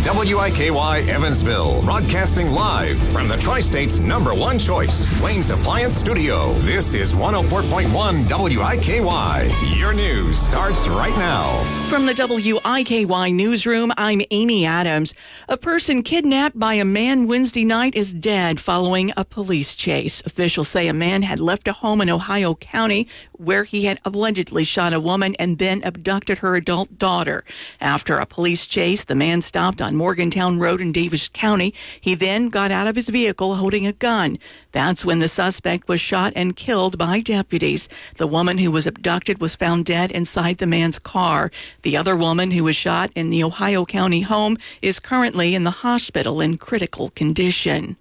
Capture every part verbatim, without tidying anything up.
W I K Y Evansville, broadcasting live from the Tri-State's number one choice, Wayne's Appliance Studio. This is one oh four point one W I K Y. Your news starts right now. From the W I K Y newsroom, I'm Amy Adams. A person kidnapped by a man Wednesday night is dead following a police chase. Officials say a man had left a home in Ohio County where he had allegedly shot a woman and then abducted her adult daughter. After a police chase, the man stopped on Morgantown Road in Davis County. He then got out of his vehicle holding a gun. That's when the suspect was shot and killed by deputies. The woman who was abducted was found dead inside the man's car. The other woman who was shot in the Ohio County home is currently in the hospital in critical condition.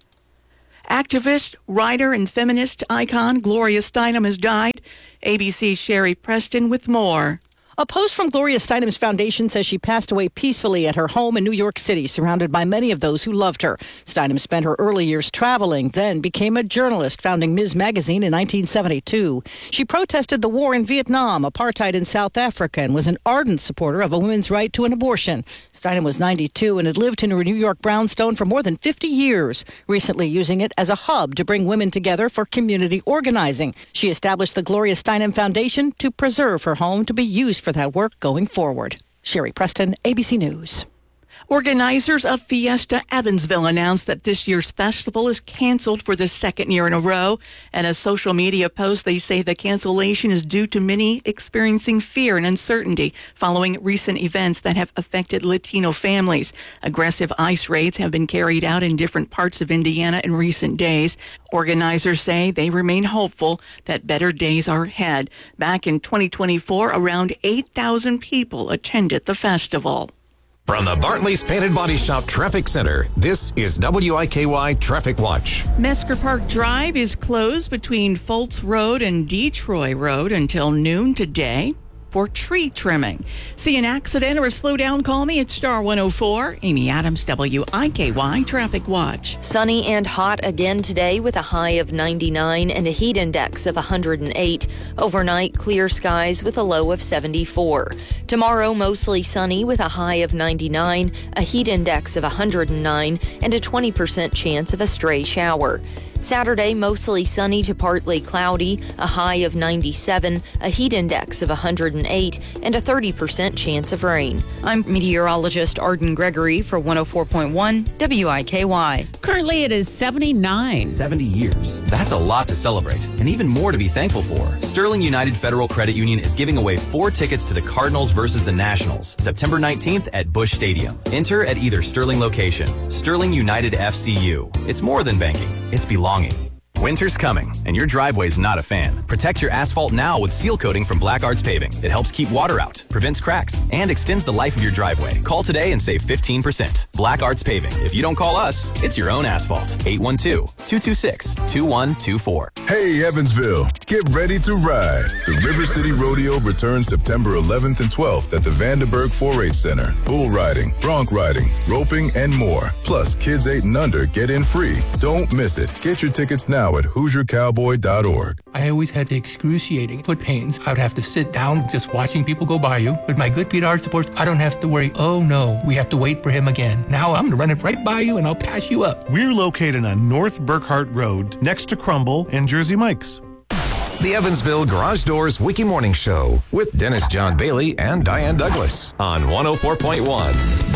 Activist, writer, and feminist icon Gloria Steinem has died. A B C's Sherry Preston with more. A post from Gloria Steinem's foundation says she passed away peacefully at her home in New York City, surrounded by many of those who loved her. Steinem spent her early years traveling, then became a journalist, founding Ms. Magazine in nineteen seventy-two. She protested the war in Vietnam, apartheid in South Africa, and was an ardent supporter of a woman's right to an abortion. Steinem was ninety-two and had lived in her New York brownstone for more than fifty years, recently using it as a hub to bring women together for community organizing. She established the Gloria Steinem Foundation to preserve her home to be used for that work going forward. Sherry Preston, A B C News. Organizers of Fiesta Evansville announced that this year's festival is canceled for the second year in a row. In a social media post, they say the cancellation is due to many experiencing fear and uncertainty following recent events that have affected Latino families. Aggressive ICE raids have been carried out in different parts of Indiana in recent days. Organizers say they remain hopeful that better days are ahead. Back in twenty twenty-four, around eight thousand people attended the festival. From the Bartley's Painted Body Shop Traffic Center, this is W I K Y Traffic Watch. Mesker Park Drive is closed between Foltz Road and Detroit Road until noon today for tree trimming. See an accident or a slowdown, call me at Star one oh four. Amy Adams, W I K Y Traffic Watch. Sunny and hot again today with a high of ninety-nine and a heat index of one hundred eight. Overnight, clear skies with a low of seventy-four. Tomorrow, mostly sunny with a high of ninety-nine, a heat index of one hundred nine, and a twenty percent chance of a stray shower. Saturday, mostly sunny to partly cloudy, a high of ninety-seven, a heat index of one hundred eight, and a thirty percent chance of rain. I'm meteorologist Arden Gregory for one oh four point one W I K Y. Currently, it is seventy-nine. seventy years. That's a lot to celebrate, and even more to be thankful for. Sterling United Federal Credit Union is giving away four tickets to the Cardinals versus the Nationals, September nineteenth at Busch Stadium. Enter at either Sterling location. Sterling United F C U. It's more than banking. It's belonging. Winter's coming, and your driveway's not a fan. Protect your asphalt now with seal coating from Black Arts Paving. It helps keep water out, prevents cracks, and extends the life of your driveway. Call today and save fifteen percent. Black Arts Paving. If you don't call us, it's your own asphalt. eight one two, two two six, two one two four. Hey, Evansville, get ready to ride. The River City Rodeo returns September eleventh and twelfth at the Vandenberg four H Center. Bull riding, bronc riding, roping, and more. Plus, kids eight and under get in free. Don't miss it. Get your tickets now at hoosier cowboy dot org. I always had the excruciating foot pains. I would have to sit down just watching people go by you. With my good Pete Art supports, I don't have to worry, oh no, we have to wait for him again. Now I'm going to run it right by you and I'll pass you up. We're located on North Burkhart Road, next to Crumble and Jersey Mike's. The Evansville Garage Doors Wiki Morning Show with Dennis John Bailey and Diane Douglas on one oh four point one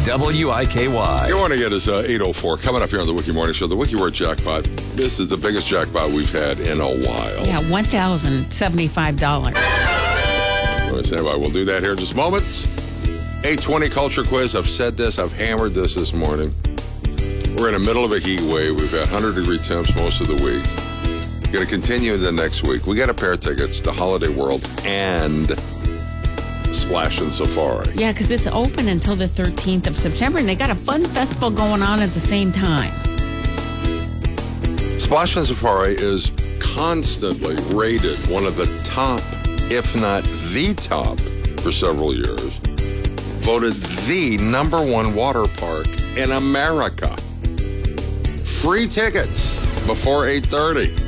W I K Y. Good morning. It is uh, eight oh four. Coming up here on the Wiki Morning Show, the Wiki Word Jackpot. This is the biggest jackpot we've had in a while. Yeah, one thousand seventy-five dollars. Stand by. We'll do that here in just a moment. eight twenty Culture Quiz. I've said this. I've hammered this this morning. We're in the middle of a heat wave. We've had one hundred degree temps most of the week. Going to continue into next week. We got a pair of tickets to Holiday World and Splash and Safari. Yeah, because it's open until the thirteenth of September, and they got a fun festival going on at the same time. Splash and Safari is constantly rated one of the top, if not the top, for several years. Voted the number one water park in America. Free tickets before eight thirty.